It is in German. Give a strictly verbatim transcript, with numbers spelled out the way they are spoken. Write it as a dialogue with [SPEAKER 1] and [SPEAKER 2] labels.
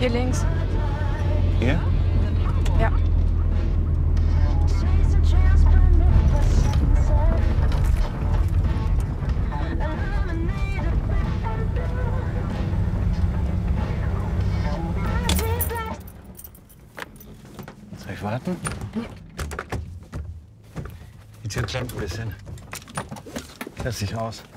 [SPEAKER 1] Hier links.
[SPEAKER 2] Hier?
[SPEAKER 1] Ja.
[SPEAKER 2] Soll ich warten? Die Tür klemmt ein bisschen. Lass dich raus.